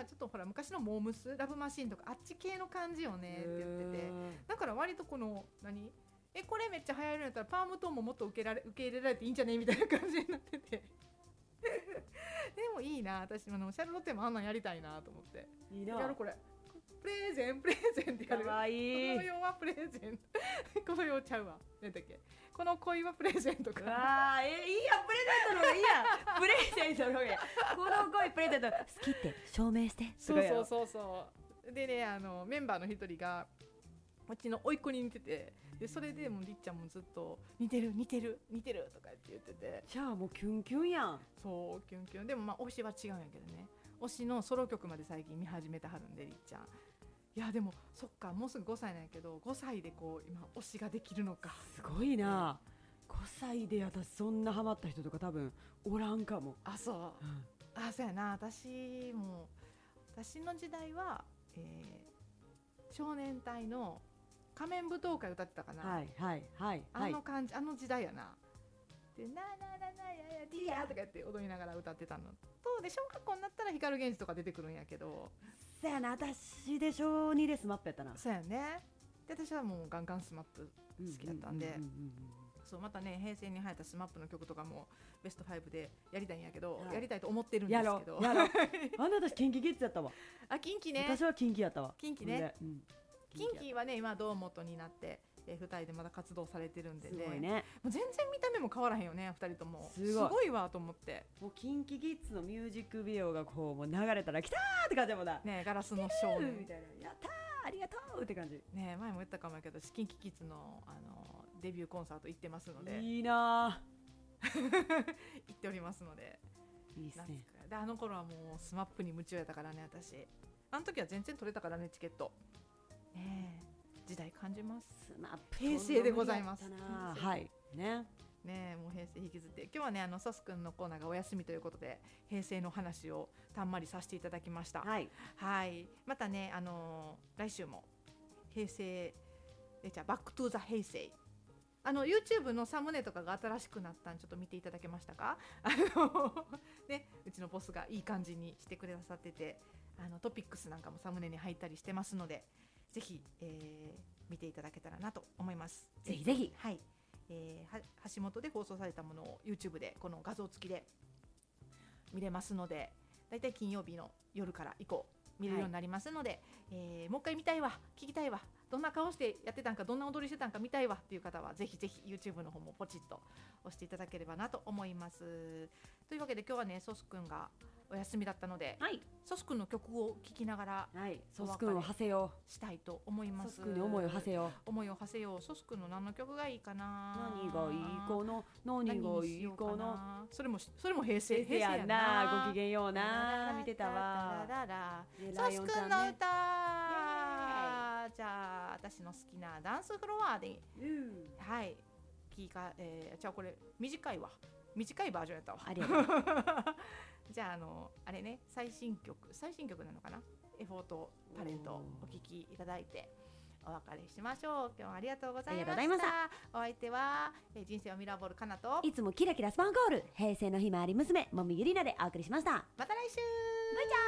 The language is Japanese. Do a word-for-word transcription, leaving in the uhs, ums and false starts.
はちょっとほら昔のモームスラブマシーンとかあっち系の感じよねって言ってて、だから割とこの何えこれめっちゃ流行るんやったらパームトーンももっと受けられ受け入れられていいんじゃねみたいな感じになっててでもいいな、私あのシャルロッテもあんなんやりたいなと思って。 いいな。 やるこれプレゼンプレゼンってやる。 かわいい。 この世はプレゼンこの世ちゃうわ何だっけ、この恋はプレゼントか。 あーえいいやプレゼントの方がいいやプレゼントの方がいいやこの恋プレゼント好きって証明してそうそうそうそうでね、あのメンバーの一人がうちの甥っ子に似てて、でそれでもうりっちゃんもずっと似てる似てる似てるとかって言ってて、 じゃあもうキュンキュンやん。 そうキュンキュンでもまあ推しは違うんやけどね、推しのソロ曲まで最近見始めてはるんでりっちゃん。いやでもそっかもうすぐごさいなんやけど、ごさいでこう今推しができるのか。 すごいな。ごさいで私そんなハマった人とか多分おらんかも。 あそう、うん、あそうやな。私も私の時代は、えー、少年隊の仮面舞踏会歌ってたかな。 はいはいはい、 あの感じ、あの時代やな。でななななややディアとかやって踊りながら歌ってたのと、で小学校になったら光源氏とか出てくるんやけど。 そうやな、私で小にでスマップやったな。 そうやね。で私はもうガンガンスマップ好きだったんで、そうまたね平成に入ったスマップの曲とかもベストファイブでやりたいんやけど、はい、やりたいと思ってるんですけど。 やろやろあんな私キンキキッズやったわ。 あキンキね。 私はキンキやったわ。 キンキね、うん、キンキはね今堂本になってえー、ふたりでまだ活動されてるんで ね, すごいね。 もう全然見た目も変わらへんよねふたりとも。 すごい、 すごいわと思って。 もうキンキキッズのミュージックビデオがこうもう流れたら来たーって感じやもんな、 ね、ガラスの少年みたいな、やったーありがとうって感じ、 ね、前も言ったかもやけどキンキキッズ の, あのデビューコンサート行ってますので。 いいな行っておりますので。 いいっすね。 であの頃はもうスマップに夢中やったからね私。あの時は全然取れたからねチケットねえ。時代感じます。平成でございます。 はいね。 ねもう平成引きずって今日はねあのソスくんのコーナーがお休みということで平成の話をたんまりさせていただきました。 はい。 はい。またねあのー、来週も平成えじゃあバックトゥーザ平成。あの YouTube のサムネとかが新しくなったんちょっと見ていただけましたか？あのねうちのボスがいい感じにしてくださってて、あのトピックスなんかもサムネに入ったりしてますので。ぜひ、えー、見ていただけたらなと思います。 ぜひぜひ、 はいえー、橋本で放送されたものを YouTube でこの画像付きで見れますので、だいたい金曜日の夜から以降見れるようになりますので、はいえー、もう一回見たいわ聞きたいわどんな顔してやってたんかどんな踊りしてたんか見たいわっていう方はぜひぜひ YouTube の方もポチッと押していただければなと思います。というわけで今日はねソスくんがお休みだったので、はい、ソスくんの曲を聴きながら、 はい、ソスくんを馳せようしたいと思います。 ソスくんに思いを馳せよう思いを馳せよう。ソスくんの何の曲がいいかな。 何がいいかな何がいいかな。 それもそれも平成平成やな。ごきげんような見てたわ。 ソスくんの歌、じゃあ私の好きなダンスフロアで、うん、はい聞か、えー、じゃあこれ短いわ短いバージョンやったわ。ありがとうじゃああのあれね最新曲最新曲なのかな。エフォートタレントお聞きいただいてお別れしましょう。今日はありがとうございました。ましたお相手は、えー、人生はミラーボールかなといつもキラキラスパンコール平成のひまわり娘もみゆりなでお送りしました。 また来週。